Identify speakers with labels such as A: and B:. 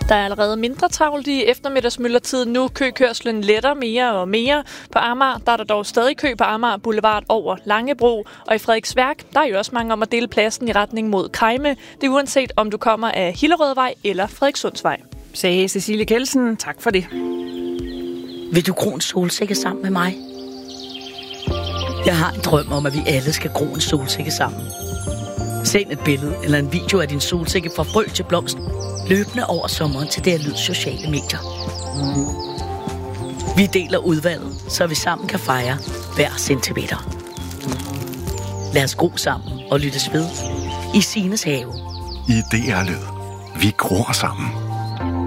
A: Der er allerede mindre travlt i eftermiddagsmyldretiden nu. Køkørslen letter mere og mere. På Amager der er der dog stadig kø på Amager Boulevard over Langebro. Og i Frederiksværk der er jo også mange om at dele pladsen i retning mod Kejme. Det er uanset om du kommer af Hillerødvej eller Frederikssundsvej.
B: Sagde Cecilie Kjeldsen. Tak for det.
C: Vil du gro en solsikke sammen med mig? Jeg har en drøm om, at vi alle skal gro en solsikke sammen. Send et billede eller en video af din solsikke fra frø til blomst løbende over sommeren til DR Lyd sociale medier. Vi deler udvalget, så vi sammen kan fejre hver centimeter. Lad os gro sammen og lyttes ved i Sines have.
D: I DR Lyd. Vi gror sammen.